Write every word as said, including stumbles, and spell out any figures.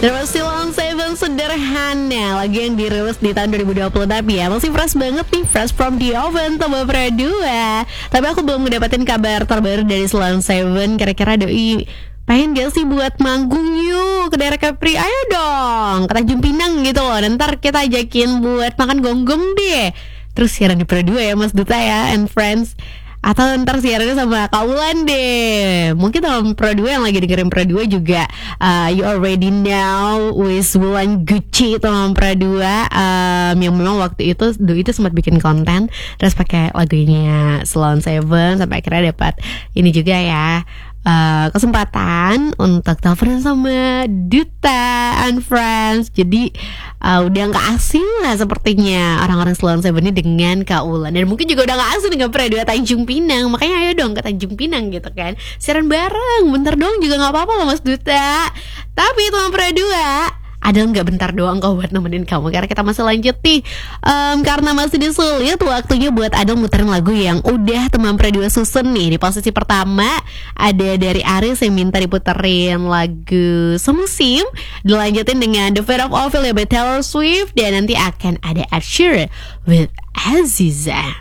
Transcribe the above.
Terus Silon Seven Sederhana, lagi yang dirilis di tahun dua ribu dua puluh, tapi ya masih fresh banget nih, fresh from the oven, tambah dua. Tapi aku belum ngedapetin kabar terbaru dari Silon Seven. Kira-kira doi pengen gak sih buat manggung yuk ke daerah Kepri? Ayo dong, ke Tanjung Pinang gitu loh. Ntar kita ajakin buat makan gonggong deh. Terus siaran di dua ya Mas Duta ya and friends. Atau ntar siarannya sama Kak Ulan deh. Mungkin teman Pro dua yang lagi dengerin Pro dua juga, uh, you already know with Wulan Gucci teman Pro dua, um, yang memang waktu itu Doi itu sempat bikin konten terus pakai lagunya Silon Seven sampai akhirnya dapat ini juga ya, Uh, kesempatan untuk telepon sama Duta and friends. Jadi uh, udah gak asing lah sepertinya orang-orang Silon Seven ini dengan Kak Ulan. Dan mungkin juga udah gak asing dengan Pro dua Tanjung Pinang. Makanya ayo dong ke Tanjung Pinang gitu kan, siaran bareng, bentar dong juga gak apa-apa loh Mas Duta. Tapi teman Pro dua, ada nggak bentar doang kau buat nemenin kamu, karena kita masih lanjut nih, um, karena masih disulit waktunya buat Adel muterin lagu yang udah teman Pro dua susun nih. Di posisi pertama ada dari Aris yang minta diputerin lagu Semusim, dilanjutin dengan The Fate of Ophelia by Taylor Swift, dan nanti akan ada Ed Sheeran with Aziza.